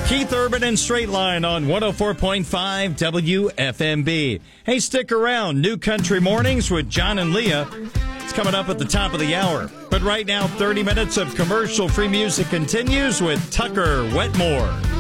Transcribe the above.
Keith Urban and Straight Line on 104.5 WFMB. Hey, stick around. New Country Mornings with John and Leah. It's coming up at the top of the hour. But right now, 30 minutes of commercial-free music continues with Tucker Wetmore.